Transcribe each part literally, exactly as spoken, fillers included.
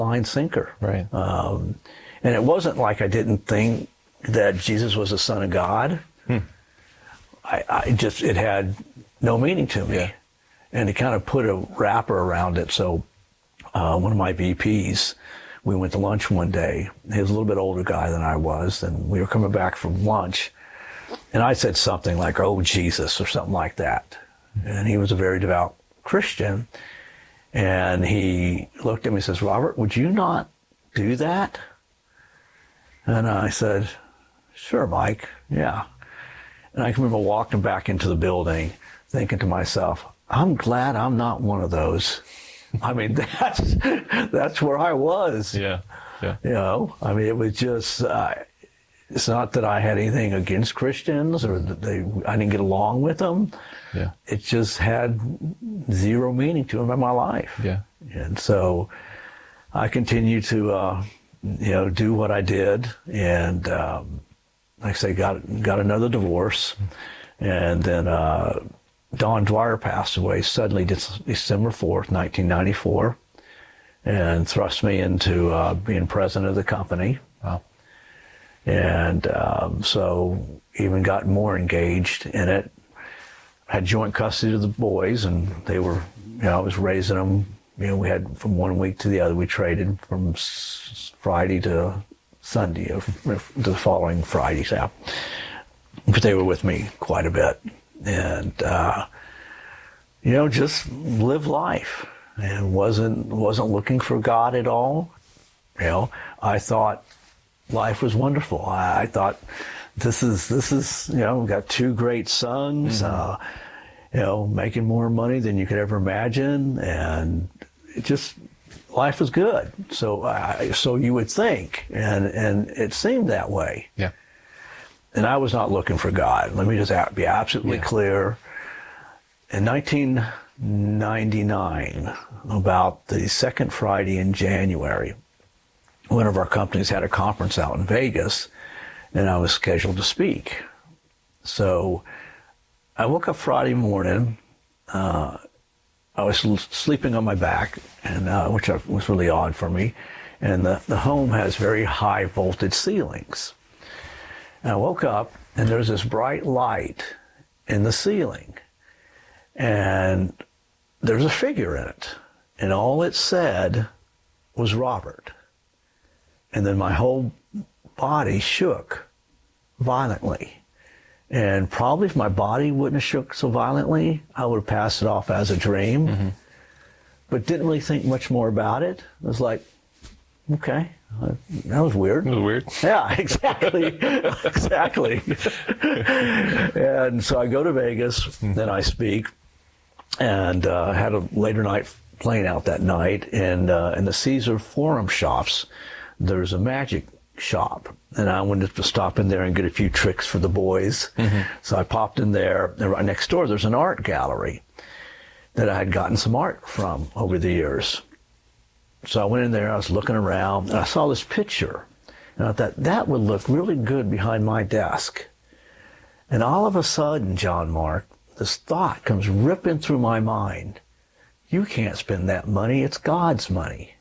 line sinker. Right. Um, and it wasn't like I didn't think that Jesus was the Son of God. Hmm. I, I just, it had no meaning to me. Yeah. And to kind of put a wrapper around it. So uh, one of my V Ps, we went to lunch one day. He was a little bit older guy than I was, and we were coming back from lunch. And I said something like, "Oh, Jesus," or something like that. And he was a very devout Christian. And he looked at me and says, "Robert, would you not do that?" And I said, "Sure, Mike, yeah." And I can remember walking back into the building thinking to myself, I'm glad I'm not one of those. I mean, that's that's where I was. Yeah, yeah. You know, I mean, it was just, uh, it's not that I had anything against Christians or that they, I didn't get along with them. Yeah. It just had zero meaning to them in my life. Yeah. And so I continued to, uh, you know, do what I did. And, um, like I say, got, got another divorce. And then, uh, Don Dwyer passed away suddenly December fourth, nineteen ninety-four, and thrust me into uh, being president of the company. Wow. And um, so even got more engaged in it. Had joint custody of the boys, and they were, you know, I was raising them. You know, we had from one week to the other. We traded from s- Friday to Sunday, to the following Fridays out. But they were with me quite a bit. And, uh, you know, just live life, and wasn't, wasn't looking for God at all. You know, I thought life was wonderful. I, I thought this is, this is, you know, we've got two great sons, mm-hmm. uh, you know, making more money than you could ever imagine. And it just, life was good. So I, so you would think, and, and it seemed that way. Yeah. And I was not looking for God. Let me just be absolutely yeah. clear. In nineteen ninety-nine, about the second Friday in January, one of our companies had a conference out in Vegas, and I was scheduled to speak. So I woke up Friday morning. Uh, I was sleeping on my back, and uh, which was really odd for me. And the, the home has very high voltage ceilings. And I woke up, and there's this bright light in the ceiling, and there's a figure in it, and all it said was Robert. And then my whole body shook violently. And probably if my body wouldn't have shook so violently, I would have passed it off as a dream, mm-hmm. but didn't really think much more about it. It was like, okay. Uh, that was weird. It was weird. Yeah, exactly. exactly. And so I go to Vegas, mm-hmm. and I speak, and uh, had a later night playing out that night. And uh, in the Caesar Forum shops, there's a magic shop. And I wanted to stop in there and get a few tricks for the boys. Mm-hmm. So I popped in there, and right next door there's an art gallery that I had gotten some art from over the years. So I went in there, I was looking around, and I saw this picture. And I thought, that would look really good behind my desk. And all of a sudden, John Mark, this thought comes ripping through my mind. You can't spend that money, it's God's money.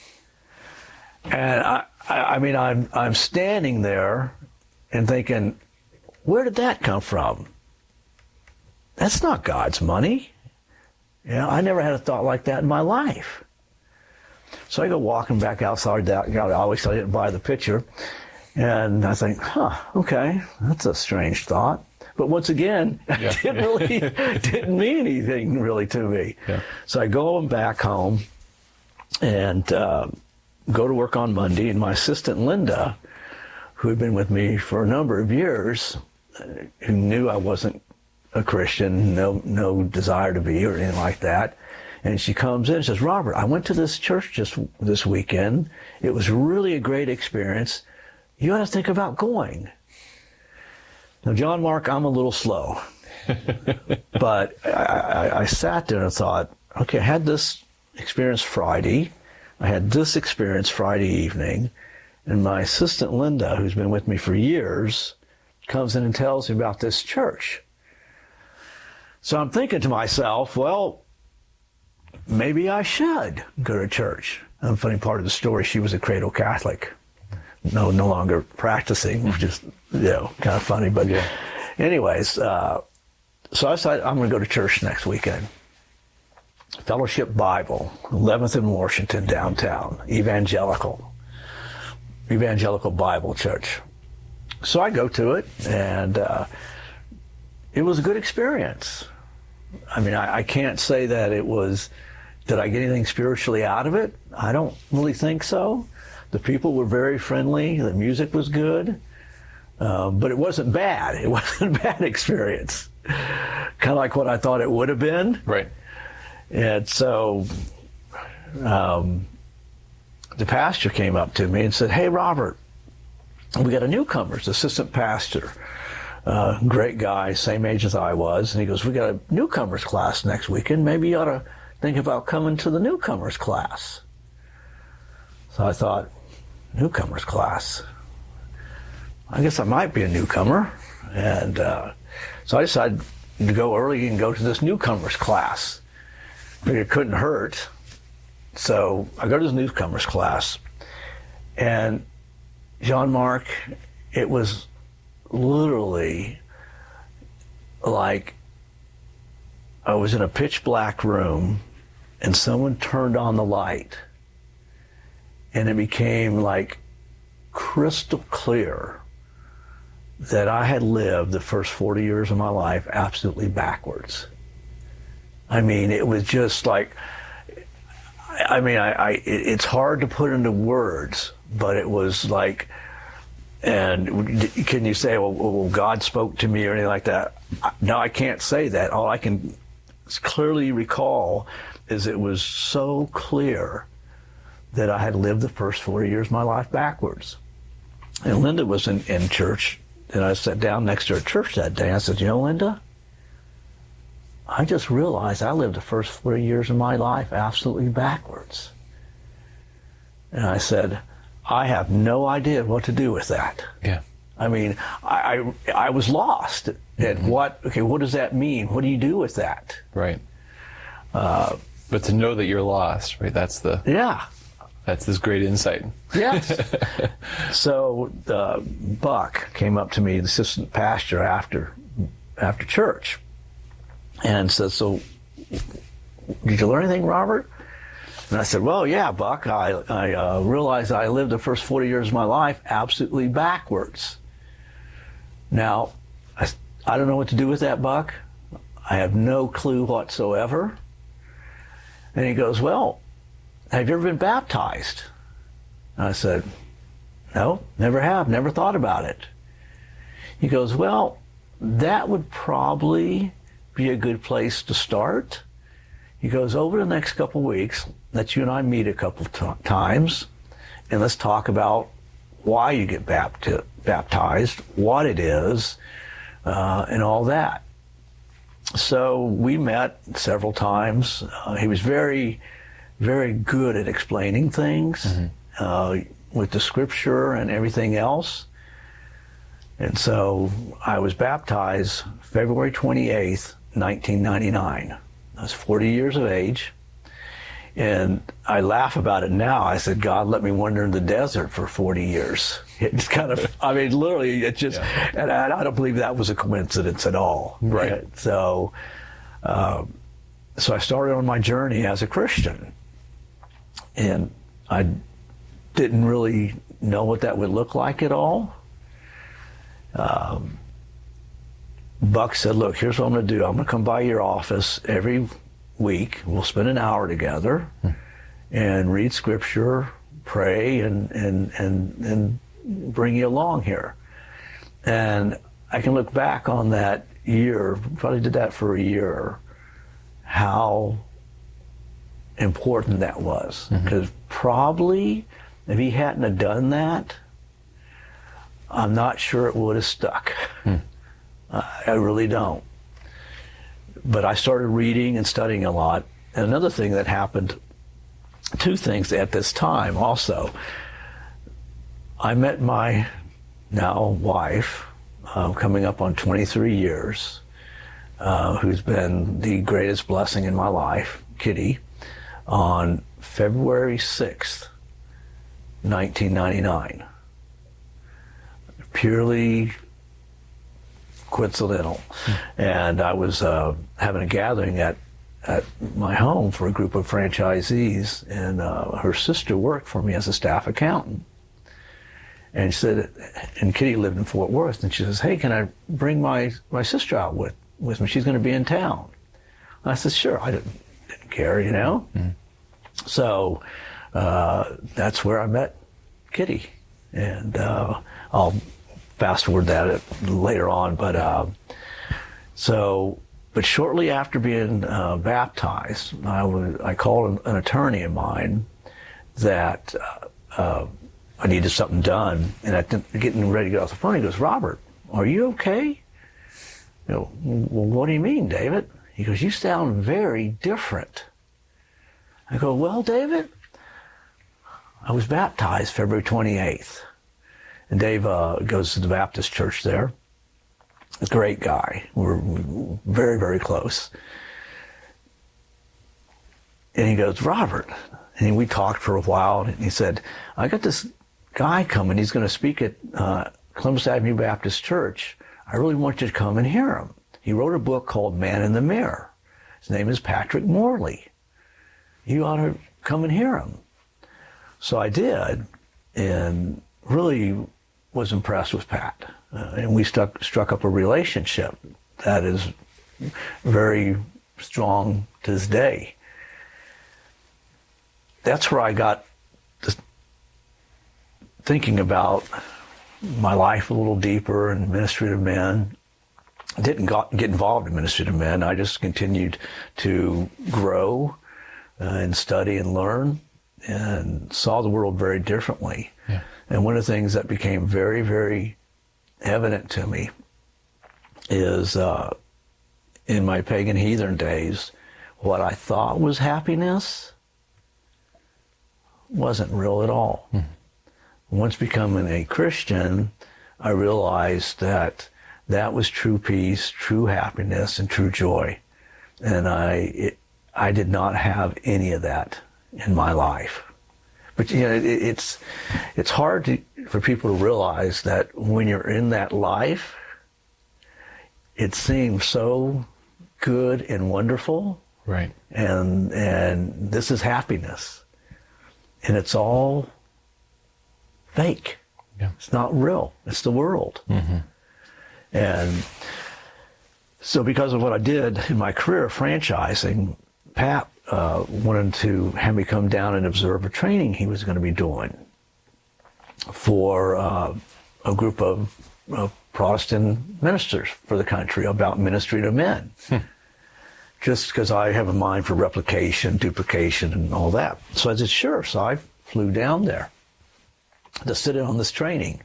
And I, I, I mean, I'm, I'm standing there and thinking, where did that come from? That's not God's money. You know, I never had a thought like that in my life. So I go walking back outside that, you know, I always I didn't buy the picture. And I think, huh, okay, that's a strange thought. But once again, yeah. it didn't really, didn't mean anything really to me. Yeah. So I go back home and uh, go to work on Monday, and my assistant Linda, who had been with me for a number of years, uh, who knew I wasn't a Christian, no, no desire to be or anything like that, and she comes in and says, Robert, I went to this church just this weekend. It was really a great experience. You ought to think about going. Now, John Mark, I'm a little slow. But I, I, I sat there and thought, okay, I had this experience Friday. I had this experience Friday evening. And my assistant Linda, who's been with me for years, comes in and tells me about this church. So I'm thinking to myself, well, maybe I should go to church. the funny part of the story, she was a cradle Catholic, no, no longer practicing, which is, you know, kind of funny. But yeah. anyways, uh, so I decided I'm going to go to church next weekend. Fellowship Bible, eleventh and Washington, downtown, Evangelical, Evangelical Bible Church. So I go to it, and uh, it was a good experience. I mean, I, I can't say that it was, did I get anything spiritually out of it? I don't really think so. The people were very friendly. The music was good. Uh, but it wasn't bad. It wasn't a bad experience. Kind of like what I thought it would have been. Right. And so um, the pastor came up to me and said, "Hey, Robert, we got a newcomer's assistant pastor. Uh, great guy, same age as I was." And he goes, "We got a newcomer's class next weekend. Maybe you ought to think about coming to the newcomer's class." So I thought, newcomer's class? I guess I might be a newcomer. And uh, so I decided to go early and go to this newcomer's class. It couldn't hurt. So I go to this newcomer's class. And Jean-Marc, it was literally like I was in a pitch black room and someone turned on the light and it became like crystal clear that I had lived the first forty years of my life absolutely backwards. I mean, it was just like, I mean, I, I it's hard to put into words, but it was like, and can you say, well, well, God spoke to me or anything like that? No, I can't say that. All I can clearly recall is it was so clear that I had lived the first forty years of my life backwards. And Linda was in, in church, and I sat down next to her at church that day. I said, "You know, Linda, I just realized I lived the first forty years of my life absolutely backwards." And I said, "I have no idea what to do with that." Yeah. I mean, I I, I was lost. And mm-hmm. what, okay, what does that mean? What do you do with that? Right. Uh, but to know that you're lost, right? That's the, yeah. That's this great insight. Yes. So uh, Buck came up to me, the assistant pastor, after after church, and said, "So, did you learn anything, Robert?" And I said, "Well, yeah, Buck. I I uh, realized I lived the first forty years of my life absolutely backwards. Now, I I don't know what to do with that, Buck. I have no clue whatsoever." And he goes, "Well, have you ever been baptized?" And I said, "No, never have, never thought about it." He goes, "Well, that would probably be a good place to start." He goes, "Over the next couple of weeks, let you and I meet a couple t- times, and let's talk about why you get bapti- baptized, what it is, uh, and all that." So we met several times. Uh, he was very... very good at explaining things mm-hmm. uh, with the scripture and everything else. And so I was baptized February twenty-eighth, nineteen ninety-nine. I was forty years of age. And I laugh about it now. I said, "God let me wander in the desert for forty years. It's kind of, I mean, literally, it just, yeah. and I, I don't believe that was a coincidence at all. Right. So, uh, so I started on my journey as a Christian. And I didn't really know what that would look like at all. Um, Buck said, "Look, here's what I'm going to do. I'm going to come by your office every week. We'll spend an hour together hmm. and read scripture, pray, and, and, and, and bring you along here." And I can look back on that year, probably did that for a year, how important that was. Because mm-hmm. probably if he hadn't have done that, I'm not sure it would have stuck. Mm. Uh, I really don't. But I started reading and studying a lot. And another thing that happened, two things at this time also. I met my now wife, uh, coming up on twenty-three years, uh, who's been the greatest blessing in my life, Kitty. on February sixth, nineteen ninety-nine. Purely coincidental. Mm. And I was uh, having a gathering at, at my home for a group of franchisees, and uh, her sister worked for me as a staff accountant. And she said, and Kitty lived in Fort Worth, and she says, hey, can I bring my, my sister out with, with me? She's going to be in town. And I said, sure. I didn't, didn't care, you know? Mm. So uh, that's where I met Kitty. And uh, I'll fast forward that later on. But uh, so, but shortly after being uh, baptized, I, was, I called an, an attorney of mine that uh, uh, I needed something done, and I th- getting ready to get off the phone. He goes, Robert, are you okay? You know, well, what do you mean, David? He goes, you sound very different. I go, well, David, I was baptized February twenty-eighth. And Dave uh, goes to the Baptist church there. A great guy. We're very, very close. And he goes, Robert. And we talked for a while, and he said, I got this guy coming. He's going to speak at uh, Columbus Avenue Baptist Church. I really want you to come and hear him. He wrote a book called Man in the Mirror. His name is Patrick Morley. You ought to come and hear him. So I did, and really was impressed with Pat. Uh, and we stuck, struck up a relationship that is very strong to this day. That's where I got to thinking about my life a little deeper and ministry to men. I didn't got, get involved in ministry to men. I just continued to grow uh, and study and learn, and saw the world very differently. Yeah. And one of the things that became very, very evident to me is uh, in my pagan heathen days, what I thought was happiness wasn't real at all. Mm. Once becoming a Christian, I realized that that was true peace, true happiness, and true joy. And I, it, I did not have any of that in my life. But you know, it, it's it's hard to, for people to realize that when you're in that life, it seems so good and wonderful. Right. And and this is happiness. And it's all fake. Yeah. It's not real. It's the world. Mm-hmm. And so because of what I did in my career of franchising, Pat uh, wanted to have me come down and observe a training he was going to be doing for uh, a group of, of Protestant ministers for the country about ministry to men. Hmm. Just because I have a mind for replication, duplication, and all that. So I said, sure. So I flew down there to sit in on this training.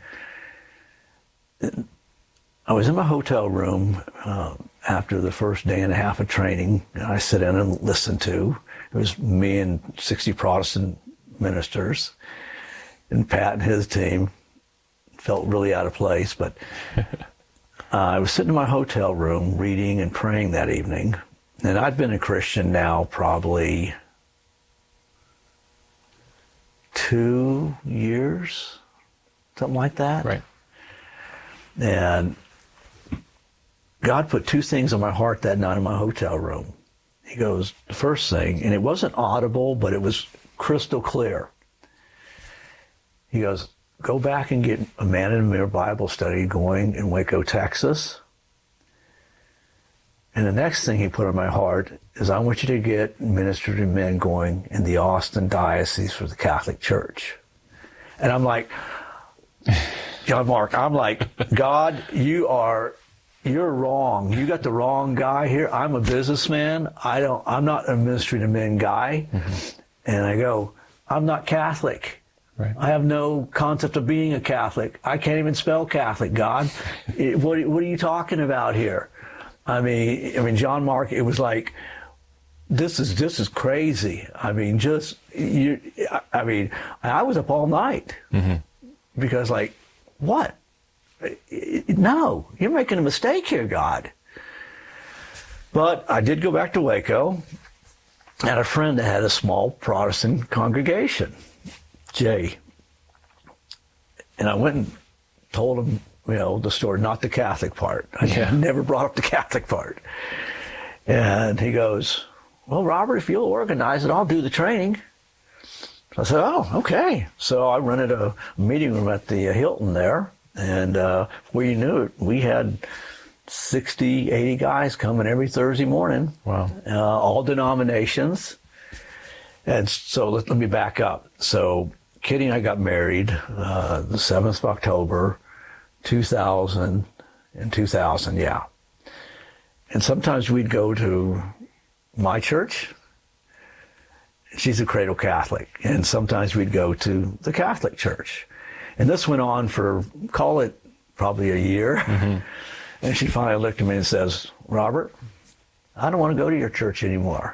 I was in my hotel room uh, after the first day and a half of training, and I sit in and listen to. It was me and sixty Protestant ministers, and Pat and his team. Felt really out of place, but uh, I was sitting in my hotel room reading and praying that evening. And I'd been a Christian now probably two years, something like that. Right. And God put two things on my heart that night in my hotel room. He goes, the first thing, and it wasn't audible, but it was crystal clear. He goes, go back and get a Man in the Mirror Bible study going in Waco, Texas. And the next thing he put on my heart is, I want you to get Ministry to Men going in the Austin Diocese for the Catholic Church. And I'm like, John Mark, I'm like, God, you are, you're wrong. You got the wrong guy here. I'm a businessman. I don't, I'm not a Ministry to Men guy. Mm-hmm. And I go, I'm not Catholic. Right. I have no concept of being a Catholic. I can't even spell Catholic, God. it, what, what are you talking about here? I mean, I mean, John Mark, it was like, this is, this is crazy. I mean, just, you, I mean, I was up all night mm-hmm. because like, what? No, you're making a mistake here, God. But I did go back to Waco, had a friend that had a small Protestant congregation, Jay. And I went and told him, you know, the story, not the Catholic part. I Yeah. never brought up the Catholic part. And he goes, well, Robert, if you'll organize it, I'll do the training. So I said, oh, okay. So I rented a meeting room at the Hilton there. And uh, before you knew it, we had sixty, eighty guys coming every Thursday morning. Wow. Uh, all denominations. And so let, let me back up. So Kitty and I got married uh, the seventh of October, two thousand, in two thousand, yeah. And sometimes we'd go to my church. She's a cradle Catholic. And sometimes we'd go to the Catholic church. And this went on for, call it, probably a year. Mm-hmm. And she finally looked at me and says, Robert, I don't want to go to your church anymore.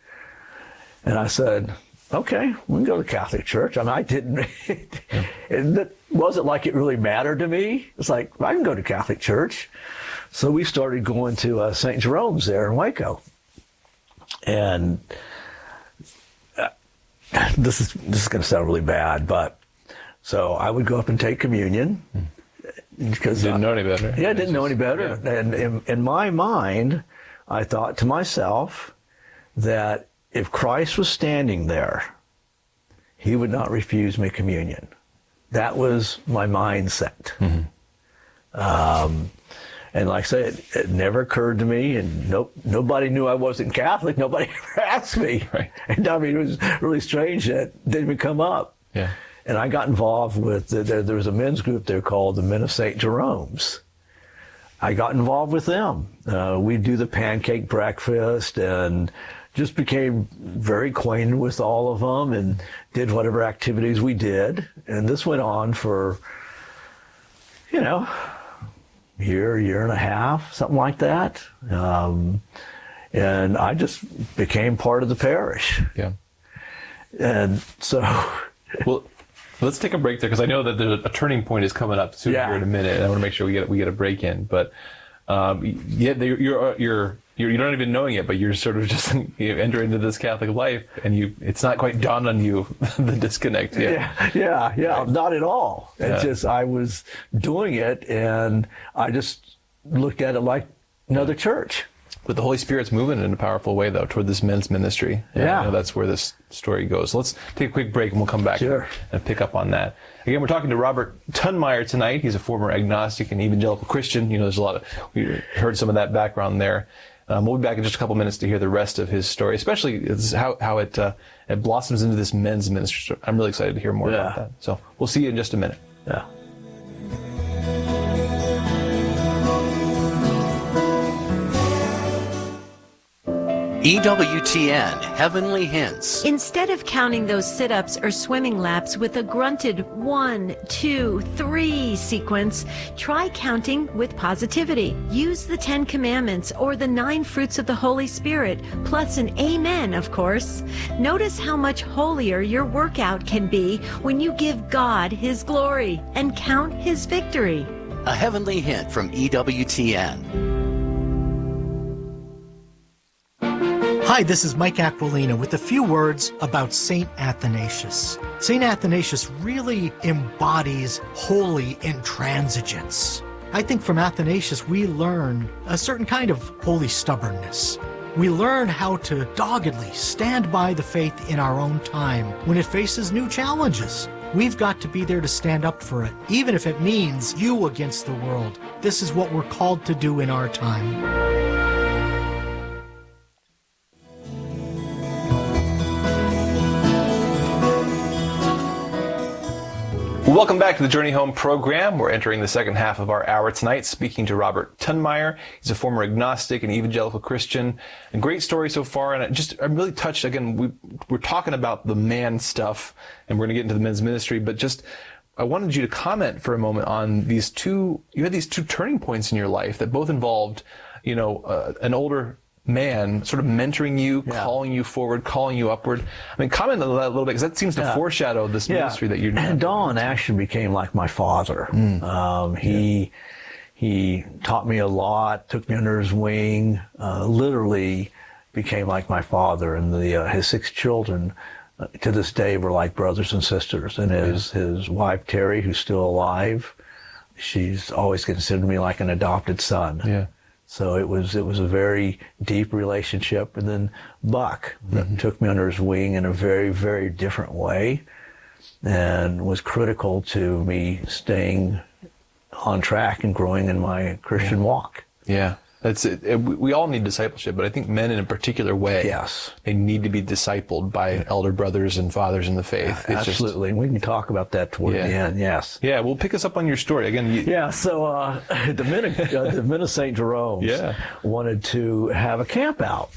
And I said, okay, we can go to the Catholic church. I mean, I didn't, it wasn't like it really mattered to me. It's like, I can go to Catholic church. So we started going to uh, Saint Jerome's there in Waco. And uh, this is this is going to sound really bad, but so I would go up and take communion. Because Didn't know any better. Yeah, I didn't know any better. Yeah. And in, in my mind, I thought to myself that if Christ was standing there, he would not refuse me communion. That was my mindset. Mm-hmm. Um, and like I said, it, it never occurred to me, and nope, nobody knew I wasn't Catholic. Nobody ever asked me. Right. And I mean, it was really strange that it didn't even come up. Yeah. And I got involved with, there, there was a men's group there called the Men of Saint Jerome's. I got involved with them. Uh, we'd do the pancake breakfast and just became very acquainted with all of them and did whatever activities we did. And this went on for, you know, a year, year and a half, something like that. Um, and I just became part of the parish. Yeah. And so... Well, let's take a break there because I know that there's a, a turning point is coming up soon Yeah. here in a minute, and I want to make sure we get we get a break in. But um, yeah, you're you're you're you're not even knowing it, but you're sort of just you enter into this Catholic life, and you it's not quite dawned on you the disconnect yet. Yeah, yeah, yeah, right. Not at all. It's Yeah. just I was doing it, and I just looked at it like another church. But the Holy Spirit's moving in a powerful way, though, toward this men's ministry. And Yeah. I know that's where this story goes. So let's take a quick break, and we'll come back Sure. and pick up on that. Again, we're talking to Robert Tunmeyer tonight. He's a former agnostic and evangelical Christian. You know, there's a lot of, we heard some of that background there. Um, we'll be back in just a couple minutes to hear the rest of his story, especially how, how it, uh, it blossoms into this men's ministry. So I'm really excited to hear more Yeah. about that. So we'll see you in just a minute. Yeah. E W T N Heavenly Hints. Instead of counting those sit-ups or swimming laps with a grunted one, two, three sequence, try counting with positivity. Use the Ten Commandments or the nine fruits of the Holy Spirit, plus an amen, of course. Notice how much holier your workout can be when you give God His glory and count His victory. A heavenly hint from E W T N. Hi, this is Mike Aquilina with a few words about Saint Athanasius. Saint Athanasius really embodies holy intransigence. I think from Athanasius we learn a certain kind of holy stubbornness. We learn how to doggedly stand by the faith in our own time when it faces new challenges. We've got to be there to stand up for it, even if it means you against the world. This is what we're called to do in our time. Welcome back to the Journey Home program. We're entering the second half of our hour tonight, speaking to Robert Tunmeyer. He's a former agnostic and evangelical Christian. A great story so far, and I just I'm really touched. Again, we, we're talking about the man stuff, and we're going to get into the men's ministry, but just I wanted you to comment for a moment on these two. You had these two turning points in your life that both involved, you know, uh, an older man sort of mentoring you, Yeah. calling you forward, calling you upward. I mean, comment on that a little bit, because that seems to Yeah. foreshadow this ministry that you're doing. And Don actually became like my father. Mm. Um, he yeah. he taught me a lot, took me under his wing, uh, literally, became like my father, and the uh, his six children uh, to this day were like brothers and sisters. And his yeah. his wife Terry, who's still alive, she's always considered me like an adopted son. Yeah. So it was it was a very deep relationship. And then Buck mm-hmm. took me under his wing in a very, very different way, and was critical to me staying on track and growing in my Christian yeah. walk. Yeah. That's it. It, we all need discipleship, but I think men in a particular way, yes, they need to be discipled by elder brothers and fathers in the faith. Yeah, absolutely. Just, we can talk about that toward yeah. the end, yes. Yeah, well, pick us up on your story. Again, you, yeah, so uh, the, men of, uh, the men of Saint Jerome's yeah. wanted to have a camp out.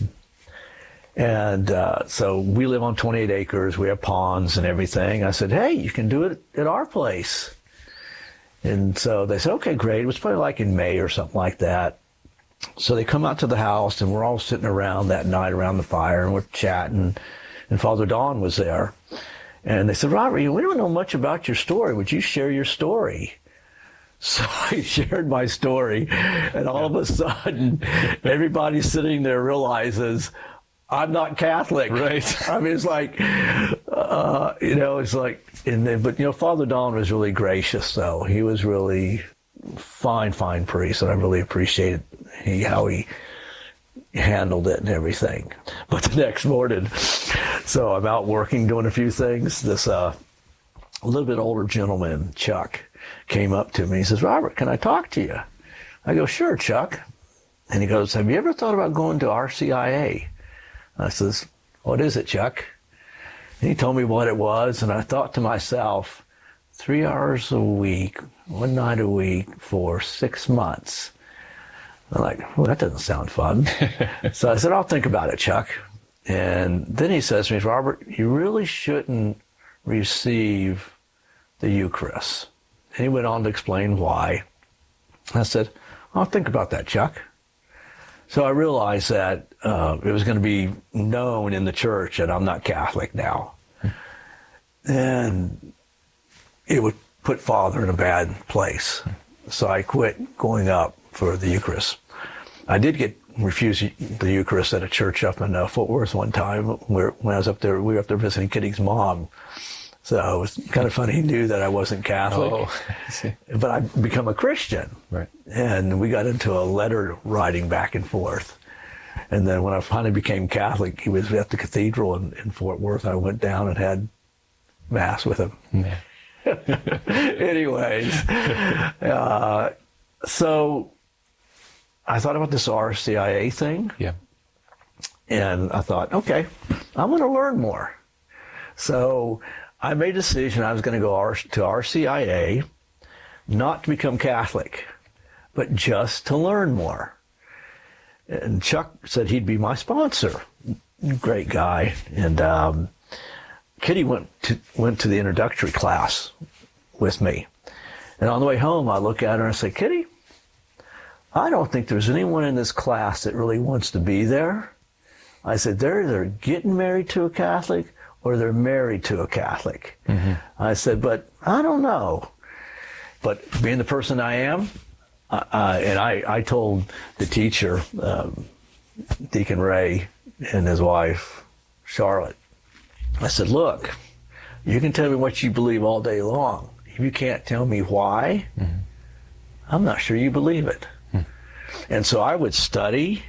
And uh, so we live on twenty-eight acres. We have ponds and everything. I said, hey, you can do it at our place. And so they said, okay, great. It was probably like in May or something like that. So they come out to the house, and we're all sitting around that night around the fire, and we're chatting, and Father Don was there. And they said, Robert, we don't know much about your story. Would you share your story? So I shared my story, and all of a sudden, everybody sitting there realizes I'm not Catholic. Right. I mean, it's like, uh, you know, it's like, and then, but, you know, Father Don was really gracious, though. He was really fine, fine priest, and I really appreciated he, how he handled it and everything. But the next morning, so I'm out working, doing a few things. This uh, a little bit older gentleman, Chuck, came up to me. He says, Robert, can I talk to you? I go, sure, Chuck. And he goes, have you ever thought about going to R C I A? I says, what is it, Chuck? And he told me what it was, and I thought to myself, three hours a week, one night a week for six months. I'm like, well, that doesn't sound fun. So I said, I'll think about it, Chuck. And then he says to me, Robert, you really shouldn't receive the Eucharist. And he went on to explain why. I said, I'll think about that, Chuck. So I realized that uh, it was going to be known in the church that I'm not Catholic now. And it would put Father in a bad place. So I quit going up for the Eucharist. I did get refused the Eucharist at a church up in uh, Fort Worth one time where when I was up there, we were up there visiting Kitty's mom. So it was kind of funny. He knew that I wasn't Catholic, oh, I see. But I'd become a Christian. Right. And we got into a letter writing back and forth. And then when I finally became Catholic, he was at the cathedral in, in Fort Worth. I went down and had Mass with him. Yeah. Anyways, uh, so I thought about this R C I A thing. Yeah. And I thought, okay, I'm going to learn more. So I made a decision I was going to go to R C I A, not to become Catholic, but just to learn more. And Chuck said he'd be my sponsor. Great guy. And um, Kitty went to, went to the introductory class with me. And on the way home, I look at her and I say, Kitty, I don't think there's anyone in this class that really wants to be there. I said, they're either getting married to a Catholic or they're married to a Catholic. Mm-hmm. I said, but I don't know. But being the person I am, uh, uh, and I, I told the teacher, um, Deacon Ray, and his wife, Charlotte, I said, look, you can tell me what you believe all day long. If you can't tell me why, mm-hmm. I'm not sure you believe it. Mm. And so I would study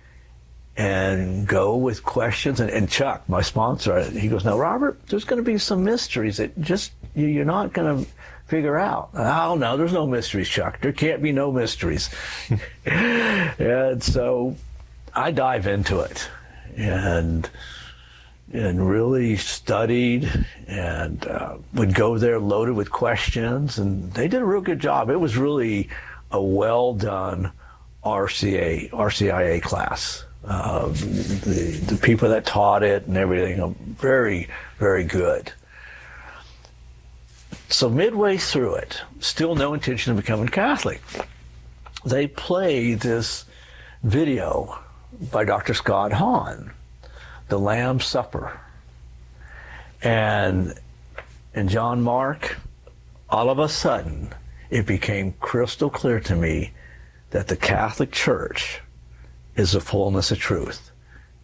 and go with questions. And, and Chuck, my sponsor, he goes, now, Robert, there's going to be some mysteries that just you, you're not going to figure out. Oh, no, there's no mysteries, Chuck. There can't be no mysteries. And so I dive into it and and really studied and uh, would go there loaded with questions. And they did a real good job. It was really a well-done R C A, R C I A class. Uh, the, the people that taught it and everything are very, very good. So midway through it, still no intention of becoming Catholic, they played this video by Doctor Scott Hahn, The Lamb's Supper. And in John Mark, all of a sudden, it became crystal clear to me that the Catholic Church is the fullness of truth.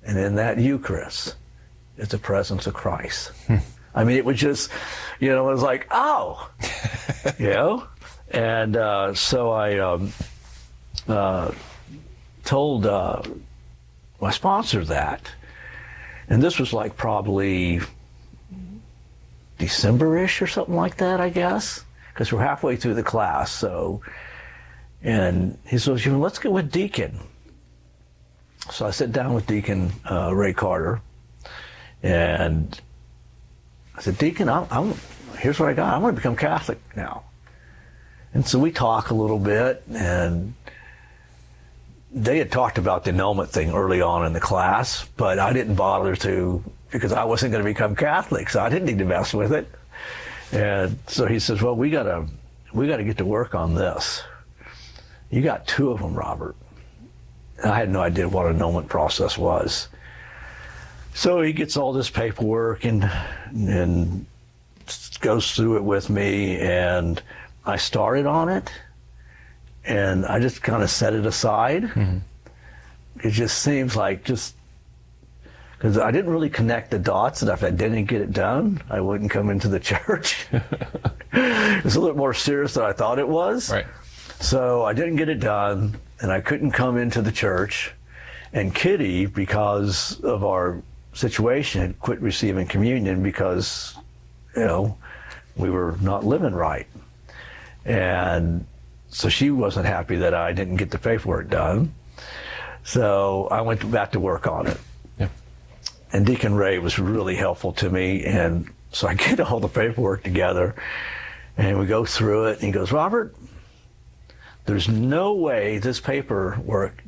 And in that Eucharist is the presence of Christ. Hmm. I mean, it was just, you know, it was like, oh, you know? And uh, so I um, uh, told uh, my sponsor that. And this was like probably December-ish or something like that, I guess, because we're halfway through the class. So, and he says, you know, let's go with Deacon. So I sit down with Deacon uh, Ray Carter, and I said, Deacon, I'm, I'm, here's what I got. I want to become Catholic now. And so we talk a little bit, and they had talked about the annulment thing early on in the class, but I didn't bother to, because I wasn't going to become Catholic, so I didn't need to mess with it. And so he says, well, we gotta, we gotta get to work on this. You got two of them, Robert. And I had no idea what an annulment process was. So he gets all this paperwork and and goes through it with me, and I started on it, and I just kind of set it aside. Mm-hmm. It just seems like just, because I didn't really connect the dots, and if I didn't get it done, I wouldn't come into the church. It was a little more serious than I thought it was. Right. So I didn't get it done, and I couldn't come into the church. And Kitty, because of our situation, had quit receiving communion because, you know, we were not living right. And so she wasn't happy that I didn't get the paperwork done. So I went back to work on it. Yeah. And Deacon Ray was really helpful to me. And so I get all the paperwork together, and we go through it, and he goes, Robert, there's no way this paperwork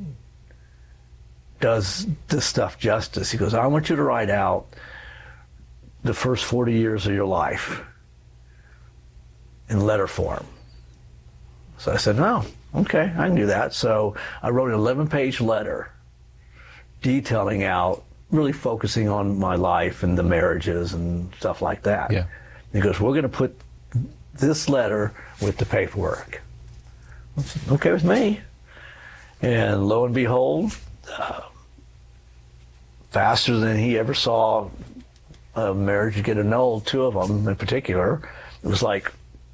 does this stuff justice. He goes, I want you to write out the first forty years of your life in letter form. So I said, no, okay, I can do that. So I wrote an eleven-page letter detailing out, really focusing on my life and the marriages and stuff like that. Yeah. He goes, we're going to put this letter with the paperwork. I said, okay with me. And lo and behold, uh, faster than he ever saw a marriage get annulled, two of them in particular, it was like,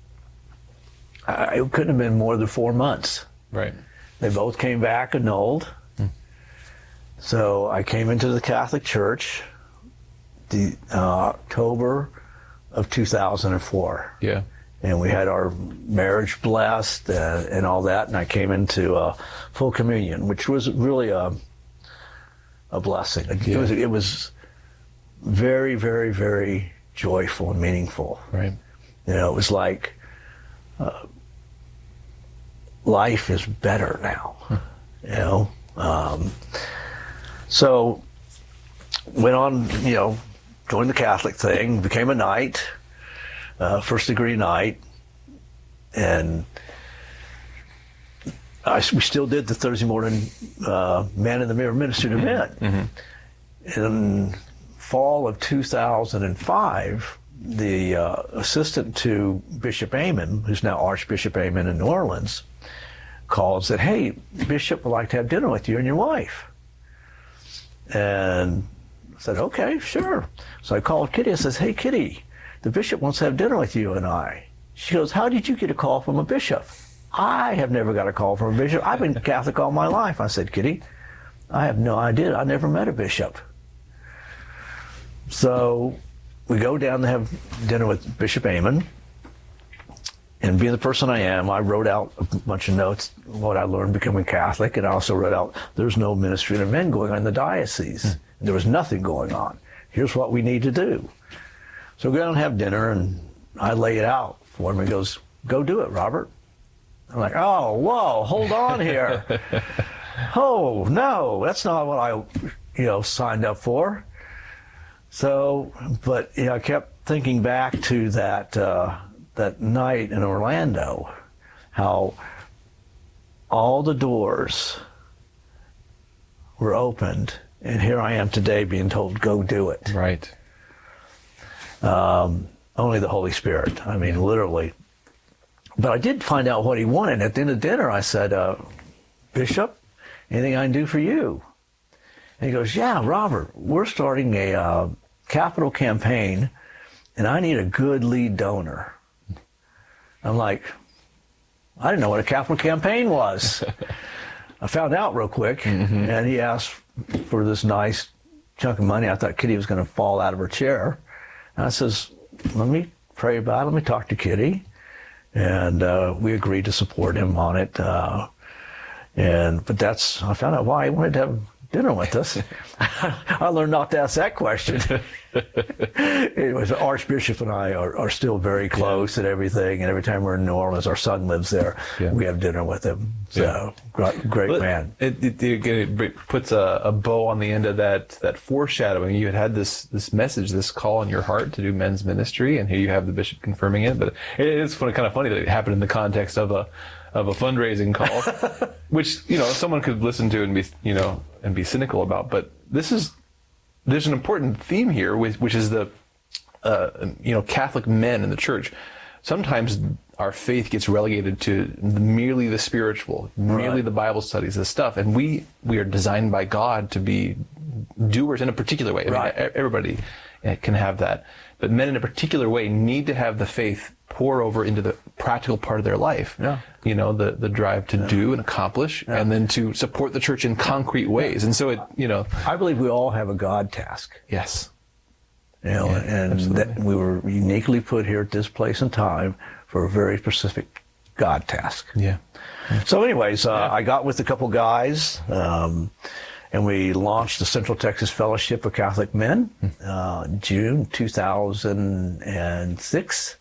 I, it couldn't have been more than four months. Right. They both came back annulled. Hmm. So I came into the Catholic Church the uh, October of two thousand four. Yeah. And we had our marriage blessed uh, and all that, and I came into uh, full communion, which was really a a blessing. Yeah. It was it was very, very, very joyful and meaningful. Right. You know, it was like uh, life is better now. Huh. You know, um, so went on. You know, joined the Catholic thing, became a knight. Uh, first degree knight, and I, we still did the Thursday morning uh, Man in the Mirror ministry to men. Mm-hmm. In fall of two thousand five, the uh, assistant to Bishop Amen, who's now Archbishop Amen in New Orleans, called and said, hey, Bishop would like to have dinner with you and your wife. And I said, okay, sure. So I called Kitty and says, hey, Kitty, the bishop wants to have dinner with you and I. She goes, how did you get a call from a bishop? I have never got a call from a bishop. I've been Catholic all my life. I said, Kitty, I have no idea. I never met a bishop. So we go down to have dinner with Bishop Amen. And being the person I am, I wrote out a bunch of notes, what I learned becoming Catholic, and I also wrote out, there's no ministry to men going on in the diocese. Mm. There was nothing going on. Here's what we need to do. So we go down and have dinner, and I lay it out for him. He goes, go do it, Robert. I'm like, oh, whoa, hold on here. Oh, no, that's not what I, you know, signed up for. So, but, you know, I kept thinking back to that, uh, that night in Orlando, how all the doors were opened, and here I am today being told, go do it. Right. Um, only the Holy Spirit. I mean, literally. But I did find out what he wanted. At the end of dinner, I said, uh, Bishop, anything I can do for you? And he goes, yeah, Robert, we're starting a uh, capital campaign, and I need a good lead donor. I'm like, I didn't know what a capital campaign was. I found out real quick, mm-hmm. and he asked for this nice chunk of money. I thought Kitty was going to fall out of her chair. And I says, let me pray about it. Let me talk to Kitty. And uh, we agreed to support him on it. Uh, and But that's, I found out why he wanted to have dinner with us. I learned not to ask that question. It was Archbishop and I are, are still very close yeah. and everything. And every time we're in New Orleans, our son lives there. Yeah. We have dinner with him. So yeah. great, great well, man. It, it, it, it puts a, a bow on the end of that that foreshadowing. You had had this this message, this call in your heart to do men's ministry, and here you have the bishop confirming it. But it is funny, kind of funny that it happened in the context of a of a fundraising call, which you know someone could listen to and be you know and be cynical about. But this is there's an important theme here, which, which is the uh, you know Catholic men in the church. Sometimes our faith gets relegated to merely the spiritual, merely right. the Bible studies, the stuff, and we we are designed by God to be doers in a particular way. I right. mean, everybody can have that, but men in a particular way need to have the faith pour over into the practical part of their life. Yeah. You know, the the drive to yeah. do and accomplish, yeah. and then to support the church in concrete ways. And so it, you know, I believe we all have a God task. Yes. You know, yeah, and absolutely. that we were uniquely put here at this place and time for a very specific God task. Yeah. So anyways, uh, yeah. I got with a couple guys, um, and we launched the Central Texas Fellowship of Catholic Men, uh, June two thousand six.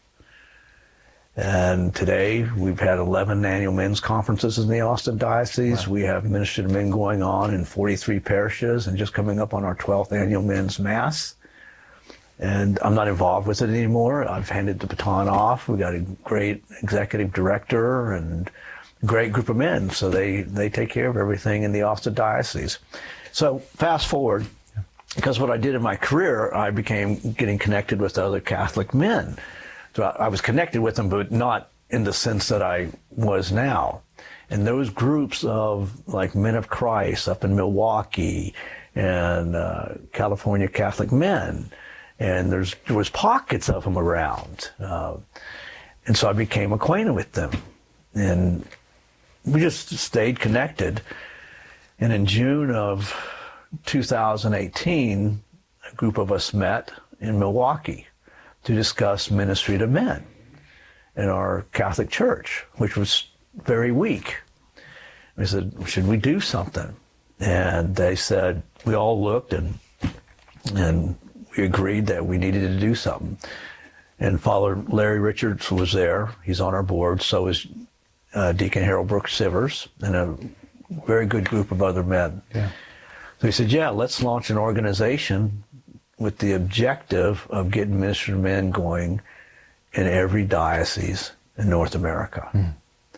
And today we've had eleven annual men's conferences in the Austin Diocese. Wow. We have Ministry to Men going on in forty-three parishes and just coming up on our twelfth annual men's mass. And I'm not involved with it anymore. I've handed the baton off. We got a great executive director and a great group of men. So they, they take care of everything in the Austin Diocese. So fast forward, because what I did in my career, I became getting connected with other Catholic men. So I, I was connected with them, but not in the sense that I was now. And those groups of like Men of Christ up in Milwaukee and uh, California Catholic Men, and there's, there was pockets of them around. Uh, and so I became acquainted with them. And we just stayed connected. And in June of two thousand eighteen, a group of us met in Milwaukee to discuss ministry to men in our Catholic church, which was very weak. We said, should we do something? And they said, we all looked and and we agreed that we needed to do something. And Father Larry Richards was there. He's on our board. So is uh, Deacon Harold Brooks Sivers and a very good group of other men. Yeah. So he said, yeah, let's launch an organization with the objective of getting Ministry to Men going in every diocese in North America. Mm.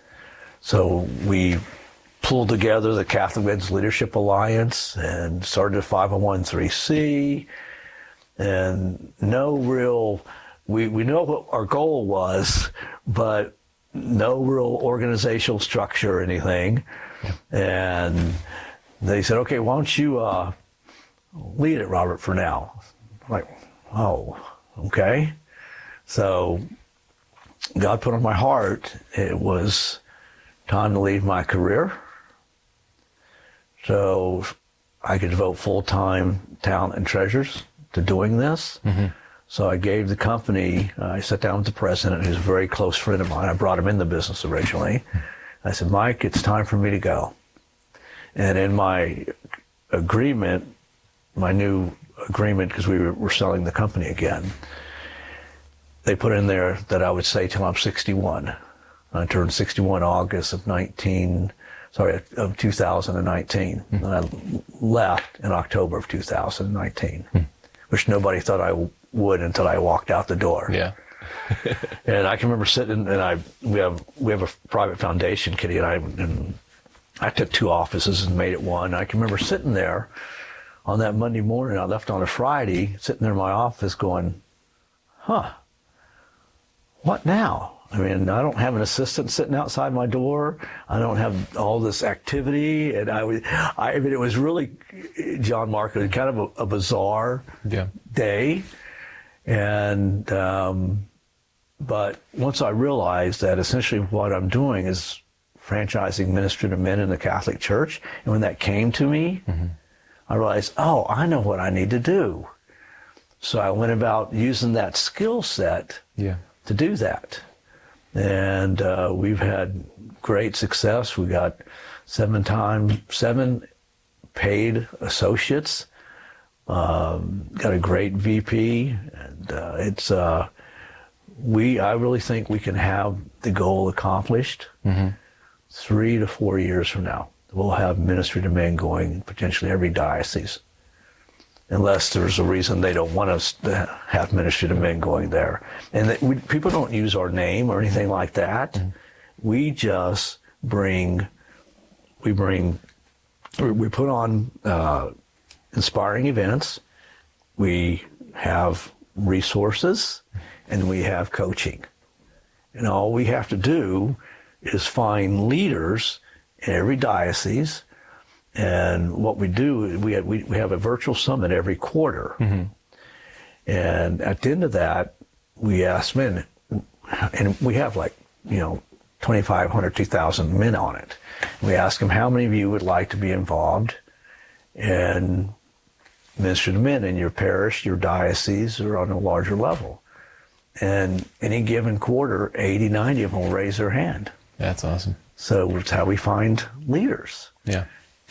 So we pulled together the Catholic Men's Leadership Alliance and started a five oh one c. And no real, we, we know what our goal was, but no real organizational structure or anything. Yeah. And they said, okay, why don't you uh, lead it, Robert, for now? I'm like, oh, okay. So God put on my heart, it was time to leave my career so I could devote full-time talent and treasures to doing this. Mm-hmm. So I gave the company, uh, I sat down with the president, who's a very close friend of mine. I brought him in the business originally. I said, Mike, it's time for me to go. And in my agreement, my new agreement, because we were, were selling the company again, they put in there that I would stay till I'm sixty-one. I turned sixty-one August of nineteen, sorry, of two thousand nineteen. Mm. And I left in October of two thousand nineteen, mm. which nobody thought I w- would until I walked out the door. Yeah. And I can remember sitting, and I we have we have a private foundation, Kitty and I, and I took two offices and made it one. I can remember sitting there on that Monday morning. I left on a Friday, sitting there in my office going, huh, what now? I mean, I don't have an assistant sitting outside my door. I don't have all this activity. And I, was, I mean, it was really, John Mark, it was kind of a, a bizarre yeah. day. And, um, but once I realized that essentially what I'm doing is franchising ministry to men in the Catholic Church, and when that came to me, mm-hmm. I realized, oh, I know what I need to do. So I went about using that skill set yeah. to do that. And uh, we've had great success. We got seven time, seven paid associates. Um, got a great V P, and uh, it's uh, we. I really think we can have the goal accomplished mm-hmm. three to four years from now. We'll have ministry to men going in potentially every diocese, unless there's a reason they don't want us to have ministry to men going there. And that we, people don't use our name or anything like that. Mm-hmm. We just bring, we bring, we put on uh, inspiring events. We have resources, and we have coaching. And all we have to do is find leaders in every diocese. And what we do, we have, we, we have a virtual summit every quarter. Mm-hmm. And at the end of that, we ask men, and we have like, you know, twenty-five hundred, two thousand men on it. We ask them, how many of you would like to be involved in ministry to men in your parish, your diocese, or on a larger level? And any given quarter, eighty, ninety of them will raise their hand. That's awesome. So it's how we find leaders. Yeah.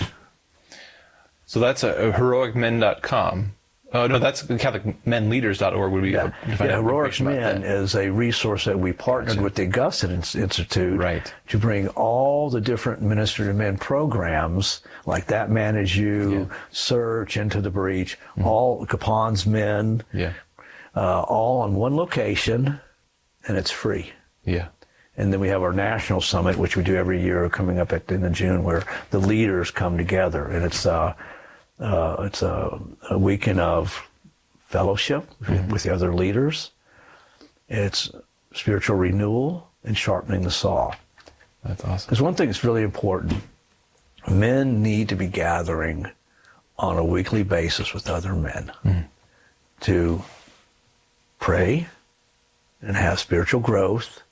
So that's a, a heroic men dot com. Oh, no, that's Catholic Men Leaders dot org. Would we yeah, yeah Heroic Men is a resource that we partnered gotcha. with the Augustine Institute right. to bring all the different ministry to men programs, like That Man Is You, yeah. Search, Into the Breach, mm-hmm. all Capon's Men, yeah. uh, all on one location, and it's free. Yeah. And then we have our national summit, which we do every year, coming up at the end of June, where the leaders come together, and it's uh, uh, it's a, a weekend of fellowship mm-hmm. with the other leaders. It's spiritual renewal and sharpening the saw. That's awesome. Because one thing that's really important: men need to be gathering on a weekly basis with other men mm-hmm. to pray and have spiritual growth,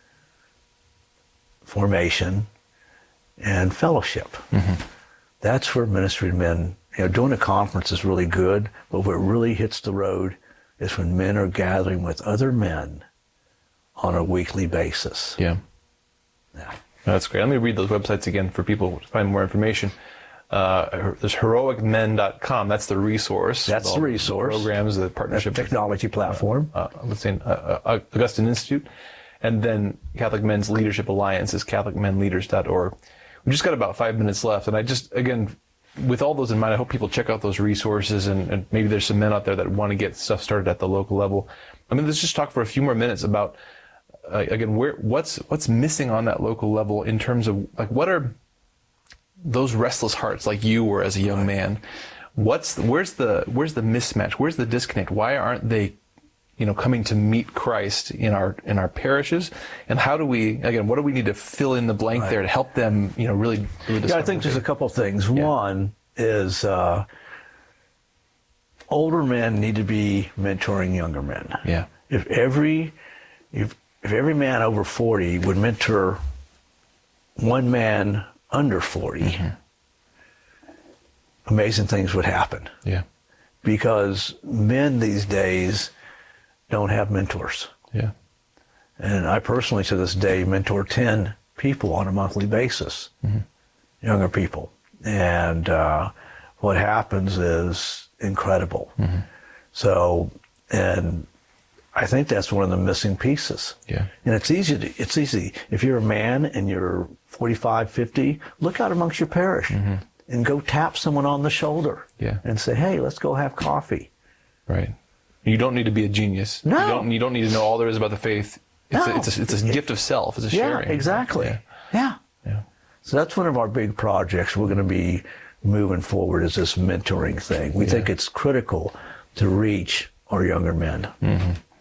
formation, and fellowship. Mm-hmm. That's where ministry to men, you know, doing a conference is really good, but where it really hits the road is when men are gathering with other men on a weekly basis. Yeah. Yeah. That's great. Let me read those websites again for people to find more information. Uh, there's heroic men dot com. That's the resource. That's the resource. The programs, the partnership. That's technology with, platform. Uh, uh, let's say uh, uh, Augustine Institute. And then Catholic Men's Leadership Alliance is Catholic Men Leaders dot org. We just got about five minutes left. And I just, again, with all those in mind, I hope people check out those resources. And, and maybe there's some men out there that want to get stuff started at the local level. I mean, let's just talk for a few more minutes about, uh, again, where what's what's missing on that local level in terms of, like, what are those restless hearts like you were as a young man? What's where's the where's the mismatch? Where's the disconnect? Why aren't they, you know, coming to meet Christ in our in our parishes? And how do we, again, what do we need to fill in the blank right. there to help them, you know, really, really Yeah, I think there's a couple of things. Yeah. One is uh, older men need to be mentoring younger men. Yeah. If every if if every man over forty would mentor one man under forty, mm-hmm. amazing things would happen. Yeah. Because men these days don't have mentors. Yeah. And I personally, to this day, mentor ten people on a monthly basis, mm-hmm. younger people. And uh, what happens is incredible. Mm-hmm. So, and I think that's one of the missing pieces. Yeah. And it's easy to, it's easy. If you're a man and you're forty-five, fifty, look out amongst your parish mm-hmm. and go tap someone on the shoulder. Yeah. And say, hey, let's go have coffee. Right. You don't need to be a genius. No. You don't, you don't need to know all there is about the faith. It's, no. a, it's, a, it's a gift of self. It's a yeah, sharing. Exactly. Yeah. yeah. Yeah. So that's one of our big projects we're going to be moving forward, is this mentoring thing. We yeah. think it's critical to reach our younger men. Mm-hmm.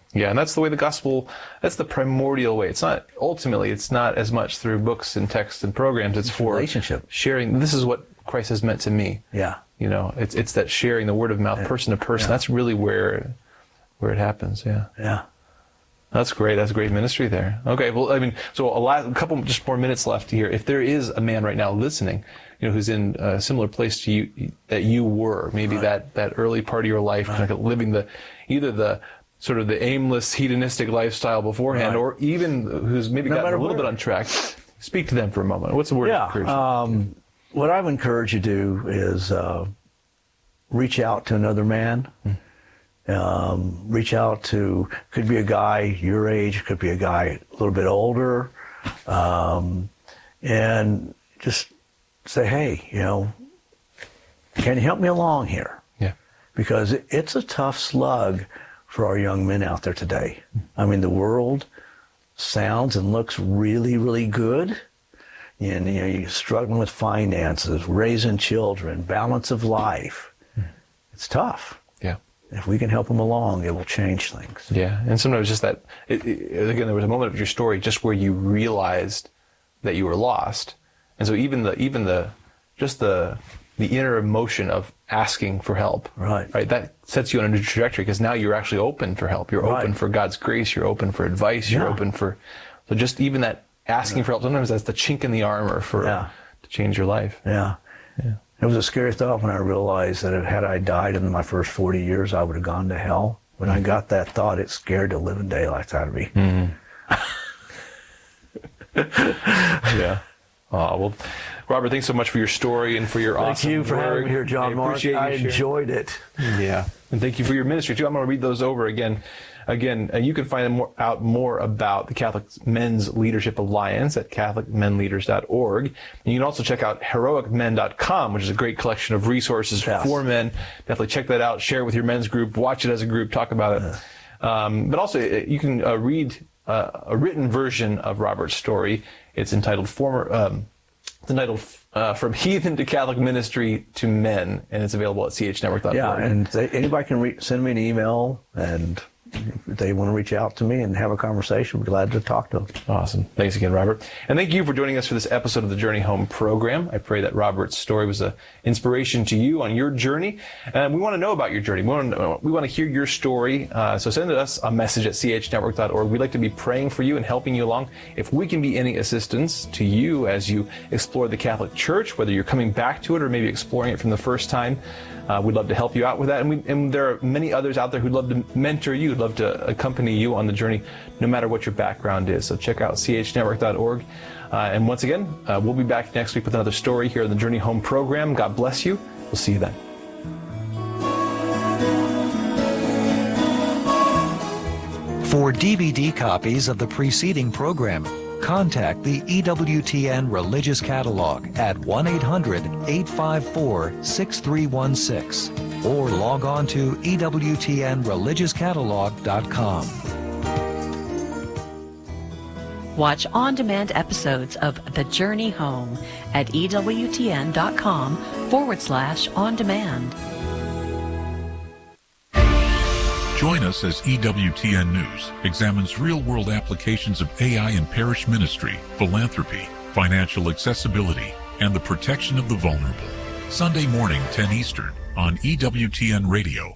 Yeah, and that's the way the gospel, that's the primordial way. It's not, ultimately, it's not as much through books and texts and programs. It's, it's for relationship. Sharing. This is what Christ has meant to me. Yeah. You know, it's it's that sharing, the word of mouth, Yeah. person to person. Yeah. That's really where where it happens. Yeah. Yeah. That's great. That's great ministry there. Okay. Well, I mean, so a, last, a couple, just more minutes left here. If there is a man right now listening, you know, who's in a similar place to you that you were, maybe Right. that that early part of your life, Right. kind of living the either the sort of the aimless hedonistic lifestyle beforehand, Right. or even who's maybe No gotten a matter little where. bit on track. Speak to them for a moment. What's the word of Yeah. encouragement? Um, what I would encourage you to do is uh, reach out to another man. Um, reach out to, could be a guy your age, could be a guy a little bit older, um, and just say, hey, you know, can you help me along here? Yeah. Because it, it's a tough slug for our young men out there today. I mean, the world sounds and looks really, really good. And, you know, you're struggling with finances, raising children, balance of life. It's tough. Yeah. If we can help them along, it will change things. Yeah, and sometimes just that, it, it, again, there was a moment of your story just where you realized that you were lost. And so even the, even the, just the, the inner emotion of asking for help, Right. right, that sets you on a new trajectory, because now you're actually open for help. You're Right. open for God's grace. You're open for advice. You're Yeah. open for, so just even that asking for help, sometimes that's the chink in the armor for, Yeah. to change your life. Yeah. Yeah. It was a scary thought when I realized that if had I died in my first forty years, I would have gone to hell. When I got that thought, it scared the living daylights out of me. Yeah. Oh, well, Robert, thanks so much for your story and for your Thank awesome you for work. having me here, John I Mark. appreciate you I sharing. enjoyed it. Yeah, and thank you for your ministry too. I'm going to read those over again. Again, uh, you can find more, out more about the Catholic Men's Leadership Alliance at catholic men leaders dot org. And you can also check out heroic men dot com, which is a great collection of resources Yes. for men. Definitely check that out. Share it with your men's group. Watch it as a group. Talk about it. Um, but also, uh, you can uh, read uh, a written version of Robert's story. It's entitled "Former." Um, it's entitled uh, "From Heathen to Catholic Ministry to Men," and it's available at c h network dot org. Yeah, and they, anybody can re- send me an email, and if they want to reach out to me and have a conversation, we're glad to talk to them. Awesome. Thanks again, Robert. And thank you for joining us for this episode of the Journey Home program. I pray that Robert's story was an inspiration to you on your journey. And we want to know about your journey. We want to, we want to hear your story. Uh, so send us a message at c h network dot org. We'd like to be praying for you and helping you along. If we can be any assistance to you as you explore the Catholic Church, whether you're coming back to it or maybe exploring it from the first time, Uh, we'd love to help you out with that. And, we, and there are many others out there who'd love to mentor you, who'd love to accompany you on the journey, no matter what your background is. So check out c h network dot org. Uh, and once again, uh, we'll be back next week with another story here on the Journey Home program. God bless you. We'll see you then. For D V D copies of the preceding program, contact the E W T N Religious Catalog at one eight hundred, eight five four, six three one six or log on to E W T N religious catalog dot com. Watch on-demand episodes of The Journey Home at E W T N dot com forward slash on demand. Join us as E W T N News examines real-world applications of A I in parish ministry, philanthropy, financial accessibility, and the protection of the vulnerable. Sunday morning, ten Eastern, on E W T N Radio.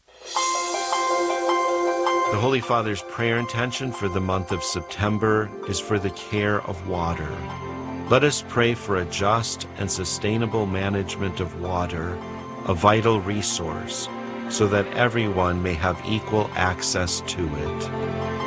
The Holy Father's prayer intention for the month of September is for the care of water. Let us pray for a just and sustainable management of water, a vital resource, so that everyone may have equal access to it.